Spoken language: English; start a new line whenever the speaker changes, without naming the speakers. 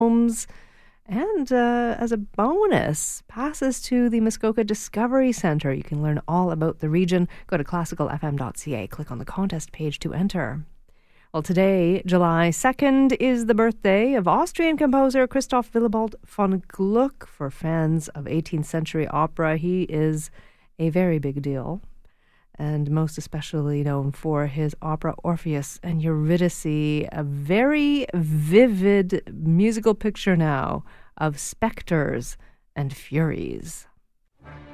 homes. And as a bonus, passes to the Muskoka Discovery Centre. You can learn all about the region. Go to classicalfm.ca. Click on the contest page to enter. Well, today, July 2nd, is the birthday of Austrian composer Christoph Willibald von Gluck. For fans of 18th century opera, he is a very big deal, and most especially known for his opera Orpheus and Eurydice, a very vivid musical picture now of specters and furies.